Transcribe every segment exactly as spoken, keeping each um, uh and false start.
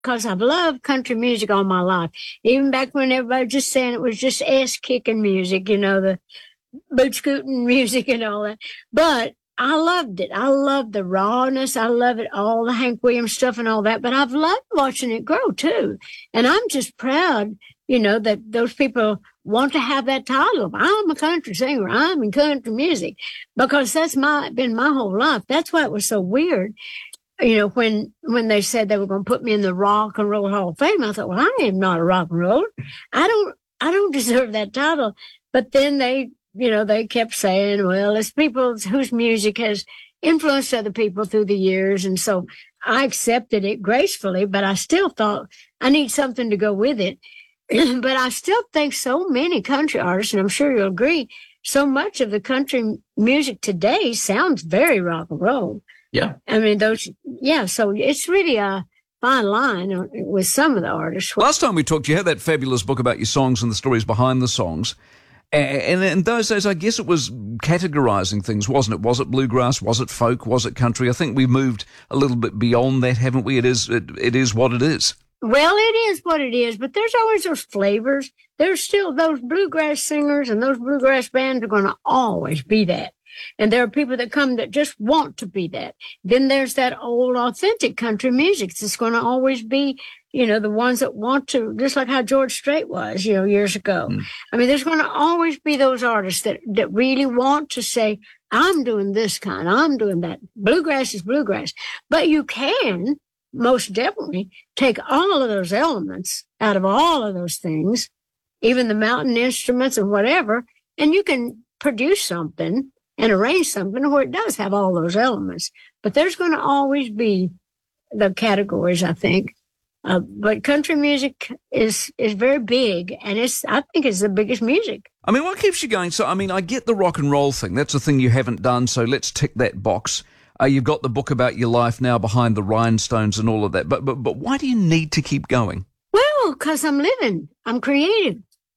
because I've loved country music all my life. Even back when everybody was just saying it was just ass-kicking music, you know, the boot-scooting music and all that. But I loved it. I loved the rawness. I love it, all the Hank Williams stuff and all that. But I've loved watching it grow, too. And I'm just proud, you know, that those people want to have that title of, I'm a country singer. I'm in country music. Because that's my been my whole life. That's why it was so weird. You know, when when they said they were going to put me in the Rock and Roll Hall of Fame, I thought, well, I am not a rock and roller. I don't I don't deserve that title. But then they You know, they kept saying, well, it's people whose music has influenced other people through the years. And so I accepted it gracefully, but I still thought I need something to go with it. But I still think so many country artists, and I'm sure you'll agree, so much of the country music today sounds very rock and roll. Yeah. I mean, those, yeah, so it's really a fine line with some of the artists. Last time we talked, you had that fabulous book about your songs and the stories behind the songs. And in those days, I guess it was categorizing things, wasn't it? Was it bluegrass? Was it folk? Was it country? I think we've moved a little bit beyond that, haven't we? It is, it, it is what it is. Well, it is what it is, but there's always those flavors. There's still those bluegrass singers, and those bluegrass bands are going to always be that. And there are people that come that just want to be that. Then there's that old, authentic country music that's going to always be, you know, the ones that want to, just like how George Strait was, you know, years ago. Mm. I mean, there's going to always be those artists that, that really want to say, I'm doing this kind, I'm doing that. Bluegrass is bluegrass. But you can most definitely take all of those elements out of all of those things, even the mountain instruments and whatever, and you can produce something and arrange something where it does have all those elements. But there's going to always be the categories, I think. Uh, but country music is is very big, and it's I think it's the biggest music. I mean, what keeps you going? So, I mean, I get the rock and roll thing. That's a thing you haven't done, so let's tick that box. Uh, you've got the book about your life now, Behind the Rhinestones and all of that. But but but why do you need to keep going? Well, because I'm living. I'm creative.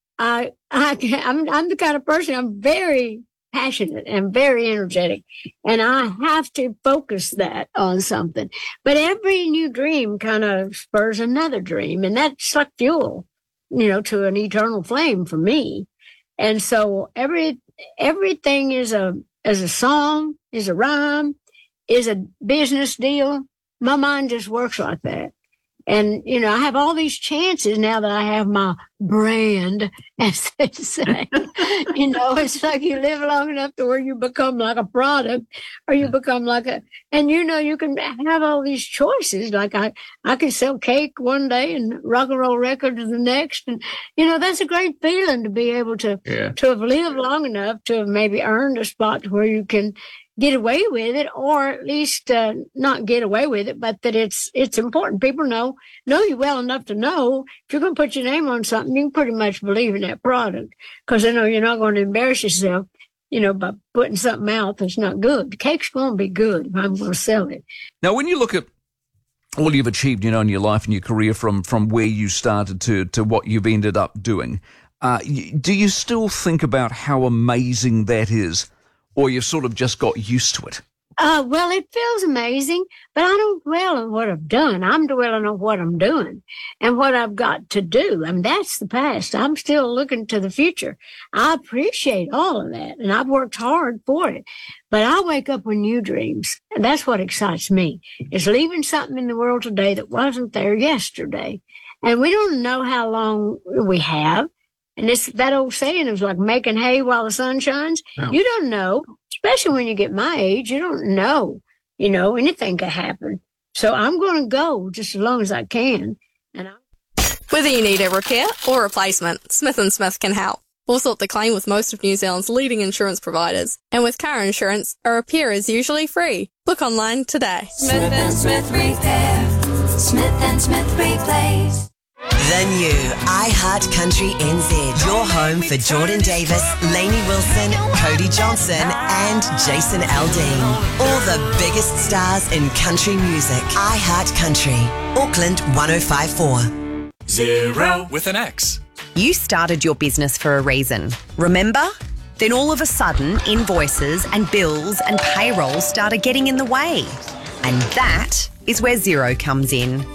I, I I'm I'm the kind of person, I'm very passionate and very energetic, and I have to focus that on something. But every new dream kind of spurs another dream, and that's like fuel, you know, to an eternal flame for me. And so every everything is a is a song, is a rhyme, is a business deal. My mind just works like that. And, you know, I have all these chances now that I have my brand, as they say. You know, it's like you live long enough to where you become like a product, or you become like a, and you know, you can have all these choices. Like I, I can sell cake one day and rock and roll records the next. And, you know, that's a great feeling to be able to, yeah. to have lived long enough to have maybe earned a spot where you can get away with it, or at least uh, not get away with it, but that it's it's important. People know know you well enough to know if you're going to put your name on something, you can pretty much believe in that product, because they know you're not going to embarrass yourself, you know, by putting something out that's not good. The cake's going to be good if I'm going to sell it. Now, when you look at all you've achieved, you know, in your life and your career, from from where you started to to what you've ended up doing, uh, do you still think about how amazing that is? Or you've sort of just got used to it? Uh, well, it feels amazing, but I don't dwell on what I've done. I'm dwelling on what I'm doing and what I've got to do. I mean, that's the past. I'm still looking to the future. I appreciate all of that, and I've worked hard for it. But I wake up with new dreams, and that's what excites me, is leaving something in the world today that wasn't there yesterday. And we don't know how long we have. And this, that old saying is like making hay while the sun shines. No. You don't know, especially when you get my age, you don't know, you know, anything could happen. So I'm going to go just as long as I can. And I'm- Whether you need a repair or replacement, Smith and Smith can help. We'll sort the claim with most of New Zealand's leading insurance providers. And with car insurance, a repair is usually free. Book online today. Smith and Smith Repair. Smith and Smith Replace. The new iHeart Country N Z, your home for Jordan Davis, Lainey Wilson, Cody Johnson and Jason Aldean. All the biggest stars in country music. iHeart Country, Auckland one oh five point four. Zero with an X. You started your business for a reason, remember? Then all of a sudden, invoices and bills and payroll started getting in the way. And that is where Xero comes in.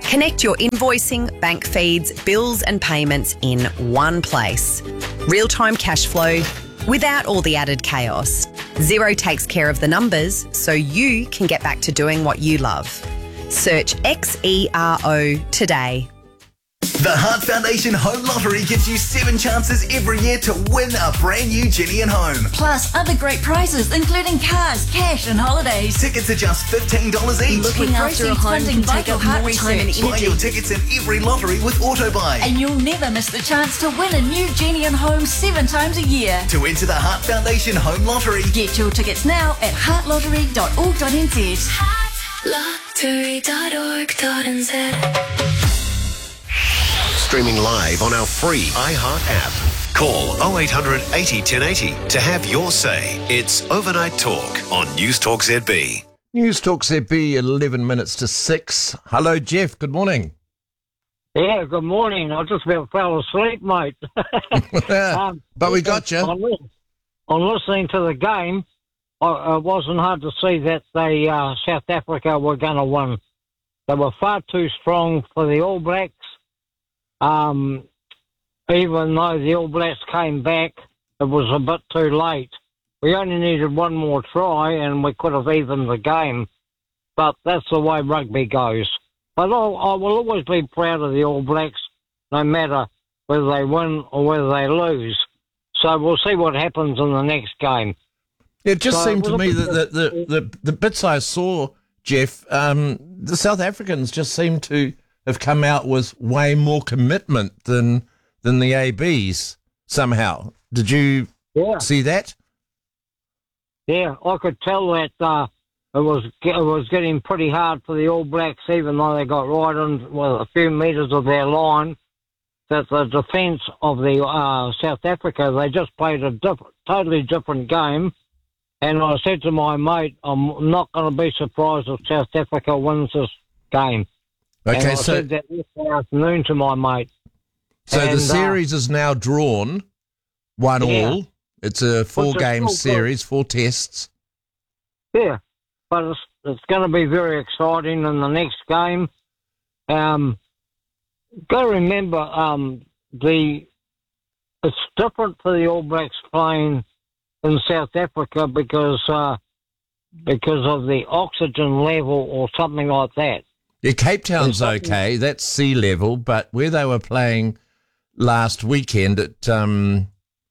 Connect your invoicing, bank feeds, bills and payments in one place. Real-time cash flow without all the added chaos. Xero takes care of the numbers so you can get back to doing what you love. Search X E R O today. The Heart Foundation Home Lottery gives you seven chances every year to win a brand new Jenny and Home. Plus other great prizes, including cars, cash and holidays. Tickets are just fifteen dollars each. Looking after a home can take up more time and energy. Buy your tickets in every lottery with AutoBuy. And you'll never miss the chance to win a new Jenny and Home seven times a year. To enter the Heart Foundation Home Lottery, get your tickets now at heart lottery dot org dot n z. heart lottery dot org dot n z. Streaming live on our free iHeart app. Call oh eight hundred eighty ten eighty to have your say. It's Overnight Talk on News Talk Z B. News Talk Z B, eleven minutes to six. Hello, Jeff. Good morning. Yeah, good morning. I just about fell asleep, mate. um, but we got you. On, on listening to the game, I, it wasn't hard to see that they uh, South Africa were going to win. They were far too strong for the All Blacks. Um, even though the All Blacks came back, it was a bit too late. We only needed one more try and we could have evened the game. But that's the way rugby goes. But I'll, I will always be proud of the All Blacks, no matter whether they win or whether they lose. So we'll see what happens in the next game. It just so seemed to me that the, the, the, the bits I saw, Jeff, um, the South Africans just seemed to have come out with way more commitment than than the A Bs somehow. Did you yeah. see that? Yeah, I could tell that uh, it was it was getting pretty hard for the All Blacks, even though they got right on well, a few metres of their line. That the defence of the uh, South Africa, they just played a diff- totally different game. And I said to my mate, I'm not going to be surprised if South Africa wins this game. Okay, and I so said that this afternoon to my mate. So and, the series uh, is now drawn, one yeah. all. It's a four-game series, four tests. Yeah, but it's, it's going to be very exciting in the next game. Um, got to remember, um, the it's different for the All Blacks playing in South Africa because uh, because of the oxygen level or something like that. Yeah, Cape Town's okay. That's sea level, but where they were playing last weekend at um,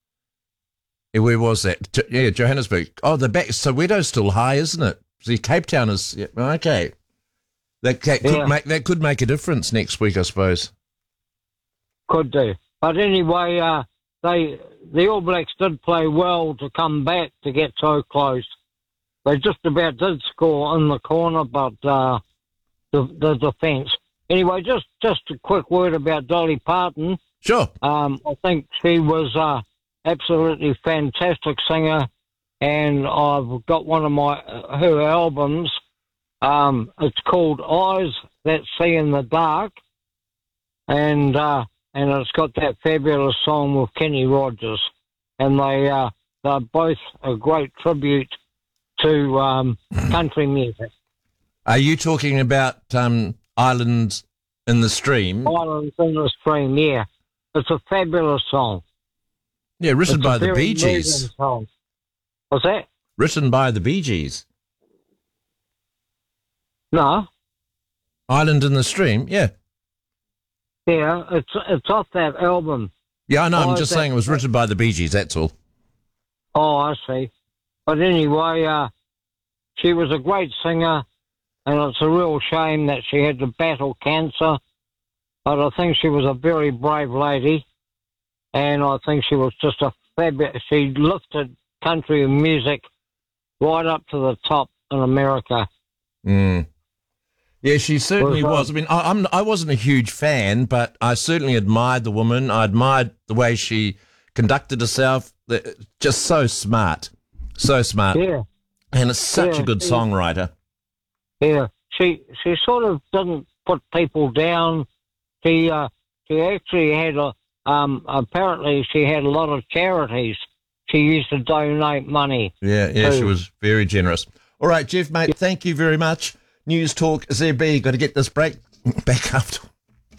where was that? Yeah, Johannesburg. Oh, the back Soweto's still high, isn't it? See, Cape Town is yeah, okay. That, that could yeah. make that could make a difference next week, I suppose. Could do, but anyway, uh, they the All Blacks did play well to come back to get so close. They just about did score in the corner, but. Uh, The, the defence. Anyway, just just a quick word about Dolly Parton. Sure. Um, I think she was uh, absolutely fantastic singer, and I've got one of my uh, her albums. Um, it's called Eyes That See in the Dark, and uh, and it's got that fabulous song with Kenny Rogers, and they uh, they're both a great tribute to um, country music. Are you talking about um, Islands in the Stream? Islands in the Stream, yeah. It's a fabulous song. Yeah, written it's by the Bee Gees. Song. What's that? Written by the Bee Gees. No. Island in the Stream, yeah. Yeah, it's it's off that album. Yeah, I know. Oh, I'm just saying it was written by the Bee Gees, that's all. Oh, I see. But anyway, uh, she was a great singer. And it's a real shame that she had to battle cancer. But I think she was a very brave lady. And I think she was just a fabulous... She lifted country music right up to the top in America. Mm. Yeah, she certainly was, was. I mean, I, I'm, I wasn't a huge fan, but I certainly admired the woman. I admired the way she conducted herself. Just so smart. So smart. Yeah. And it's such yeah, a good she, songwriter. Yeah, she she sort of didn't put people down. She uh, she actually had a um apparently she had a lot of charities. She used to donate money. Yeah, yeah, to, she was very generous. All right, Jeff, mate, thank you very much. News Talk Z B, got to get this break. Back after